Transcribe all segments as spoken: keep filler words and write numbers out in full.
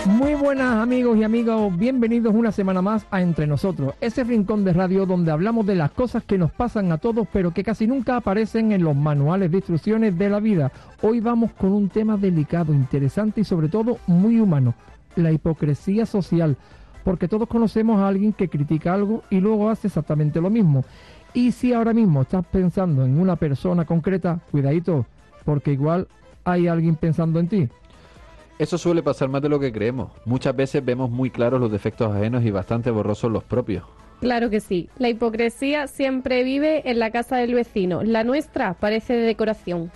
Muy buenas amigos y amigas, bienvenidos una semana más a Entre Nosotros, ese rincón de radio donde hablamos de las cosas que nos pasan a todos pero que casi nunca aparecen en los manuales de instrucciones de la vida. Hoy vamos con un tema delicado, interesante y sobre todo muy humano, la hipocresía social, porque todos conocemos a alguien que critica algo y luego hace exactamente lo mismo. Y si ahora mismo estás pensando en una persona concreta, cuidadito, porque igual hay alguien pensando en ti. Eso suele pasar más de lo que creemos. Muchas veces vemos muy claros los defectos ajenos y bastante borrosos los propios. Claro que sí. La hipocresía siempre vive en la casa del vecino. La nuestra parece de decoración.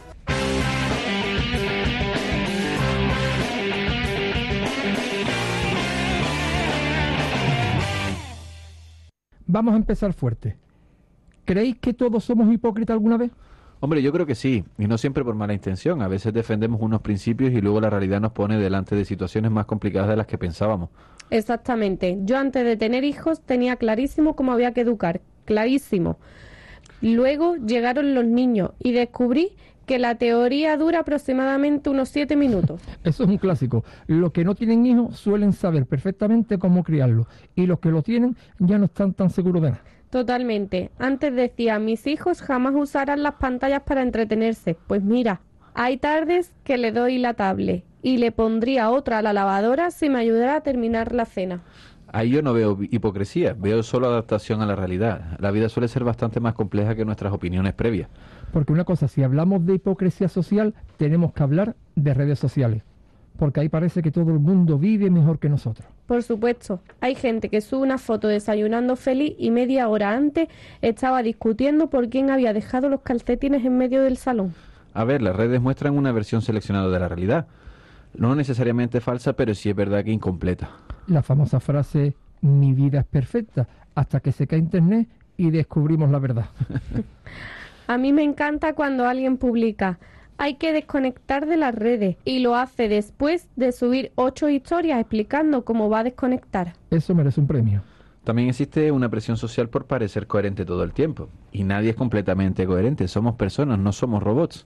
Vamos a empezar fuerte. ¿Creéis que todos somos hipócritas alguna vez? Hombre, yo creo que sí, y no siempre por mala intención. A veces defendemos unos principios y luego la realidad nos pone delante de situaciones más complicadas de las que pensábamos. Exactamente. Yo antes de tener hijos tenía clarísimo cómo había que educar. Clarísimo. Luego llegaron los niños y descubrí que la teoría dura aproximadamente unos siete minutos. Eso es un clásico. Los que no tienen hijos suelen saber perfectamente cómo criarlos, y los que lo tienen ya no están tan seguros de nada. Totalmente. Antes decía, mis hijos jamás usarán las pantallas para entretenerse. Pues mira, hay tardes que le doy la tablet y le pondría otra a la lavadora si me ayudara a terminar la cena. Ahí yo no veo hipocresía, veo solo adaptación a la realidad. La vida suele ser bastante más compleja que nuestras opiniones previas. Porque una cosa, si hablamos de hipocresía social, tenemos que hablar de redes sociales. Porque ahí parece que todo el mundo vive mejor que nosotros. Por supuesto, hay gente que sube una foto desayunando feliz y media hora antes estaba discutiendo por quién había dejado los calcetines en medio del salón. A ver, las redes muestran una versión seleccionada de la realidad. No necesariamente falsa, pero sí es verdad que incompleta. La famosa frase, mi vida es perfecta, hasta que se cae internet y descubrimos la verdad. A mí me encanta cuando alguien publica, hay que desconectar de las redes, y lo hace después de subir ocho historias explicando cómo va a desconectar. Eso merece un premio. También existe una presión social por parecer coherente todo el tiempo. Y nadie es completamente coherente. Somos personas, no somos robots.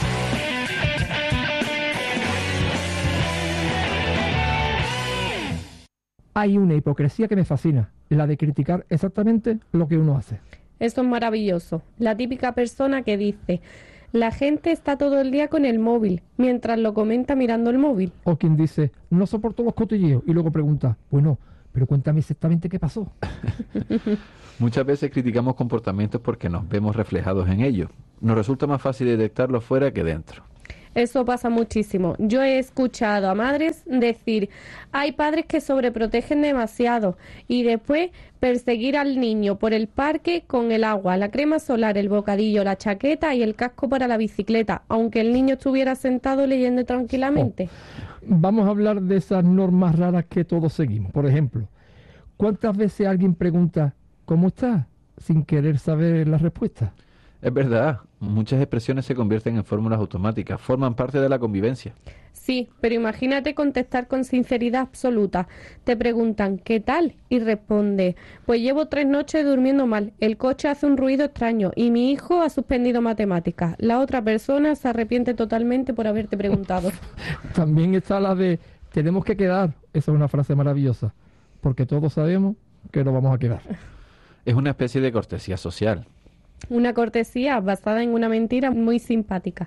Hay una hipocresía que me fascina, la de criticar exactamente lo que uno hace. Eso es maravilloso. La típica persona que dice, la gente está todo el día con el móvil, mientras lo comenta mirando el móvil. O quien dice, no soporto los cotilleos, y luego pregunta, bueno, pero cuéntame exactamente qué pasó. Muchas veces criticamos comportamientos porque nos vemos reflejados en ellos. Nos resulta más fácil detectarlo fuera que dentro. Eso pasa muchísimo. Yo he escuchado a madres decir, hay padres que sobreprotegen demasiado, y después perseguir al niño por el parque con el agua, la crema solar, el bocadillo, la chaqueta y el casco para la bicicleta, aunque el niño estuviera sentado leyendo tranquilamente. Oh. Vamos a hablar de esas normas raras que todos seguimos. Por ejemplo, ¿cuántas veces alguien pregunta, ¿cómo estás?, sin querer saber la respuesta? Es verdad, muchas expresiones se convierten en fórmulas automáticas, forman parte de la convivencia. Sí, pero imagínate contestar con sinceridad absoluta. Te preguntan, ¿qué tal? Y responde, pues llevo tres noches durmiendo mal, el coche hace un ruido extraño y mi hijo ha suspendido matemáticas. La otra persona se arrepiente totalmente por haberte preguntado. También está la de, tenemos que quedar. Esa es una frase maravillosa, porque todos sabemos que no vamos a quedar. Es una especie de cortesía social. Una cortesía basada en una mentira muy simpática.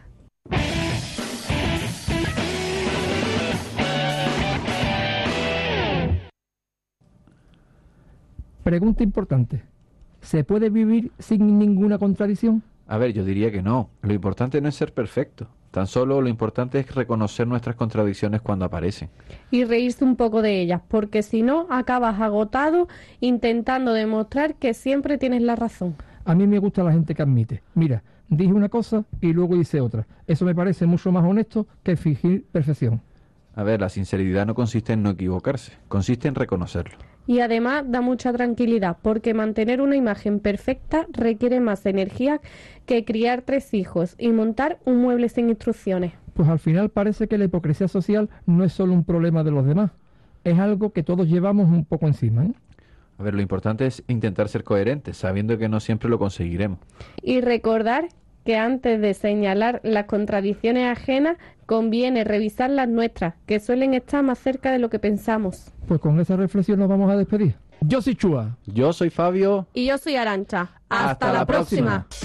Pregunta importante. ¿Se puede vivir sin ninguna contradicción? A ver, yo diría que no. Lo importante no es ser perfecto. Tan solo lo importante es reconocer nuestras contradicciones cuando aparecen. Y reírse un poco de ellas, porque si no, acabas agotado intentando demostrar que siempre tienes la razón. A mí me gusta la gente que admite. Mira, dije una cosa y luego hice otra. Eso me parece mucho más honesto que fingir perfección. A ver, la sinceridad no consiste en no equivocarse, consiste en reconocerlo. Y además da mucha tranquilidad, porque mantener una imagen perfecta requiere más energía que criar tres hijos y montar un mueble sin instrucciones. Pues al final parece que la hipocresía social no es solo un problema de los demás, es algo que todos llevamos un poco encima, ¿eh? A ver, lo importante es intentar ser coherentes, sabiendo que no siempre lo conseguiremos. Y recordar que antes de señalar las contradicciones ajenas, conviene revisar las nuestras, que suelen estar más cerca de lo que pensamos. Pues con esa reflexión nos vamos a despedir. Yo soy Chua. Yo soy Fabio. Y yo soy Arancha. Hasta, Hasta la la próxima. próxima.